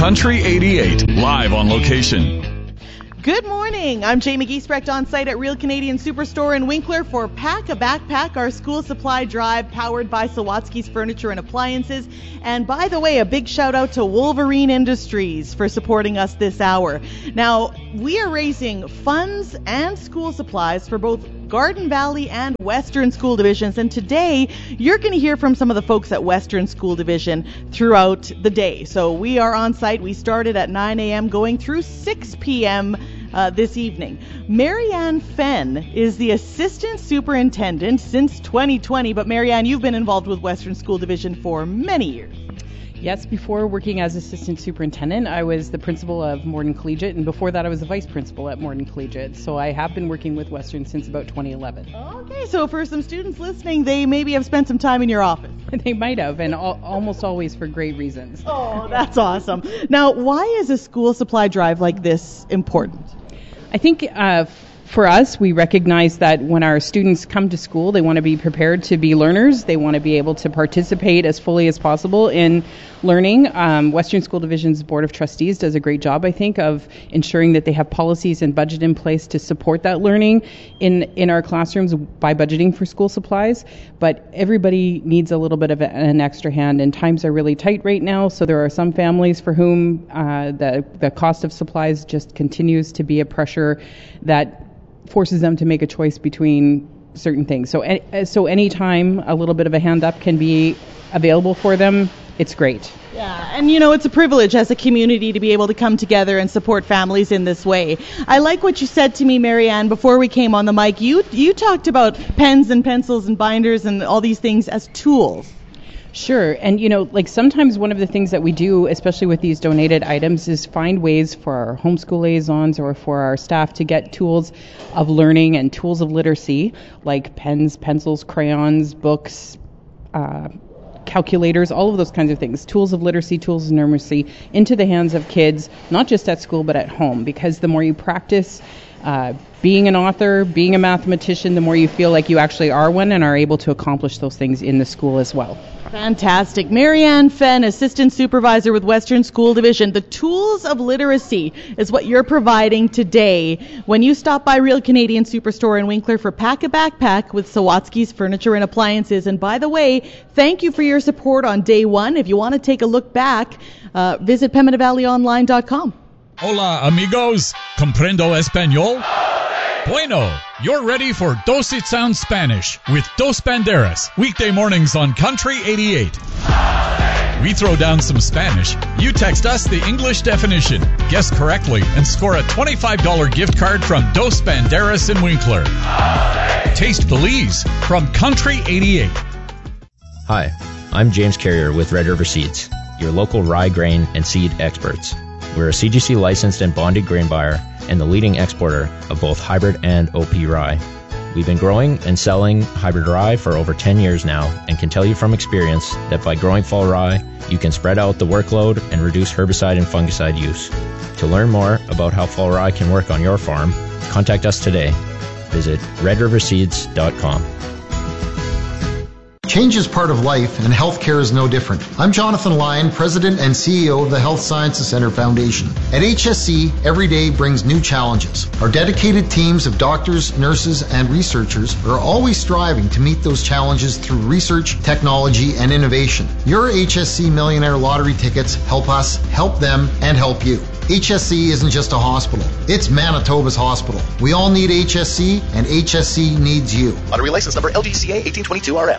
Country 88, live on location. Good morning. I'm Jamie Giesbrecht on site at Real Canadian Superstore in Winkler for Pack a Backpack, our school supply drive powered by Sawatsky's Furniture and Appliances. And by the way, a big shout out to Wolverine Industries for supporting us this hour. Now, we are raising funds and school supplies for both Garden Valley and Western School Divisions. And today, you're going to hear from some of the folks at Western School Division throughout the day. So we are on site. We started at 9 a.m. going through 6 p.m. This evening. Marianne Fenn is the assistant superintendent since 2020. But Marianne, you've been involved with Western School Division for many years. Yes, before working as assistant superintendent, I was the principal of Morden Collegiate, and before that I was the vice principal at Morden Collegiate. So I have been working with Western since about 2011. Okay, so for some students listening, they maybe have spent some time in your office. They might have, and almost always for great reasons. Oh, that's awesome. Now, why is a school supply drive like this important? I think for us, we recognize that when our students come to school, they want to be prepared to be learners. They want to be able to participate as fully as possible in learning. Western School Division's Board of Trustees does a great job, I think, of ensuring that they have policies and budget in place to support that learning in our classrooms by budgeting for school supplies. But everybody needs a little bit of an extra hand, and times are really tight right now. So there are some families for whom the cost of supplies just continues to be a pressure that forces them to make a choice between certain things. So anytime a little bit of a hand up can be available for them, it's great. Yeah, and it's a privilege as a community to be able to come together and support families in this way. I like what you said to me, Marianne, before we came on the mic. You talked about pens and pencils and binders and all these things as tools. Sure. And, sometimes one of the things that we do, especially with these donated items, is find ways for our homeschool liaisons or for our staff to get tools of learning and tools of literacy, like pens, pencils, crayons, books, calculators, all of those kinds of things, tools of literacy, tools of numeracy, into the hands of kids, not just at school, but at home. Because the more you practice being an author, being a mathematician, the more you feel like you actually are one and are able to accomplish those things in the school as well. Fantastic. Marianne Fenn, Assistant Supervisor with Western School Division. The tools of literacy is what you're providing today when you stop by Real Canadian Superstore in Winkler for Pack a Backpack with Sawatsky's Furniture and Appliances. And by the way, thank you for your support on day one. If you want to take a look back, visit PeminoValleyOnline.com. Hola, amigos. Comprendo español? Bueno, you're ready for Dos It Sounds Spanish with Dos Banderas, weekday mornings on Country 88. We throw down some Spanish. You text us the English definition, guess correctly, and score a $25 gift card from Dos Banderas in Winkler. Taste Belize from Country 88. Hi, I'm James Carrier with Red River Seeds, your local rye grain and seed experts. We're a CGC licensed and bonded grain buyer and the leading exporter of both hybrid and OP rye. We've been growing and selling hybrid rye for over 10 years now and can tell you from experience that by growing fall rye, you can spread out the workload and reduce herbicide and fungicide use. To learn more about how fall rye can work on your farm, contact us today. Visit redriverseeds.com. Change is part of life, and healthcare is no different. I'm Jonathan Lyon, President and CEO of the Health Sciences Center Foundation. At HSC, every day brings new challenges. Our dedicated teams of doctors, nurses, and researchers are always striving to meet those challenges through research, technology, and innovation. Your HSC Millionaire Lottery tickets help us, help them, and help you. HSC isn't just a hospital. It's Manitoba's hospital. We all need HSC, and HSC needs you. Lottery license number LGCA 1822RF.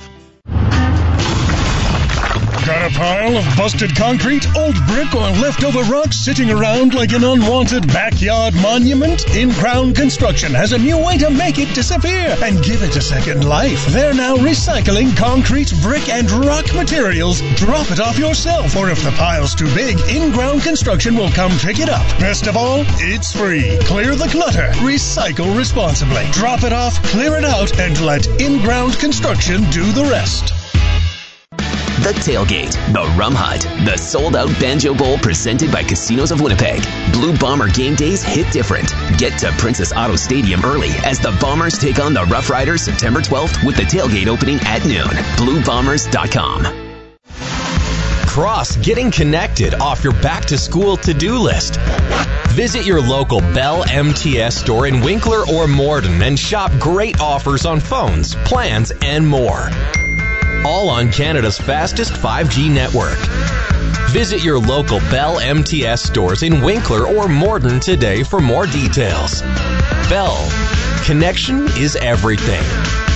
Got a pile of busted concrete, old brick, or leftover rocks sitting around like an unwanted backyard monument? In-Crown Construction has a new way to make it disappear and give it a second life. They're now recycling concrete, brick, and rock materials. Drop it off yourself, or if the pile's too big, In-Ground Construction will come pick it up. Best of all, it's free. Clear the clutter. Recycle responsibly. Drop it off, clear it out, and let In-Ground Construction do the rest. The Tailgate, the Rum Hut, the sold-out Banjo Bowl presented by Casinos of Winnipeg. Blue Bomber game days hit different. Get to Princess Auto Stadium early as the Bombers take on the Rough Riders September 12th with the tailgate opening at noon. BlueBombers.com. cross getting connected off your back-to-school to-do list? Visit your local Bell MTS store in Winkler or Morden and shop great offers on phones, plans, and more. All on Canada's fastest 5G network. Visit your local Bell MTS stores in Winkler or Morden today for more details. Bell. Connection is everything.